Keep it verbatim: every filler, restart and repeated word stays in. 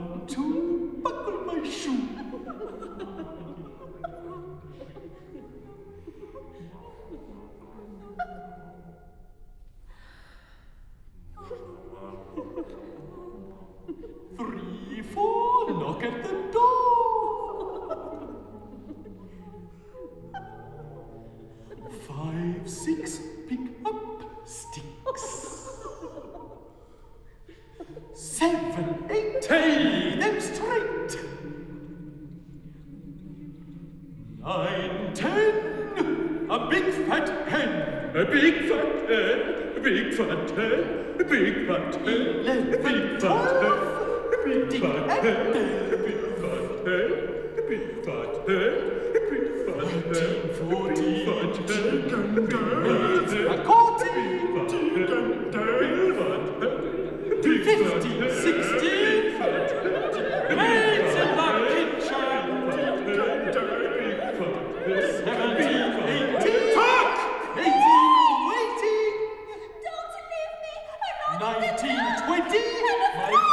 One, two, buckle my shoe. Three, four, knock at the door. Five, six, pick up sticks. Seven, eight, tie them straight. Nine, ten, a big fat hen. A big fat hen, a big fat hen, a big fat hen, a big fat hen. Big fat hen, big fat hen, big fat hen, big fat hen, forty, forty, girls, forty, fifty, sixty, maids in the kitchen, seventeen, eighteen, talk, eighteen, waiting, Don't leave me! I'm not nineteen, twenty, my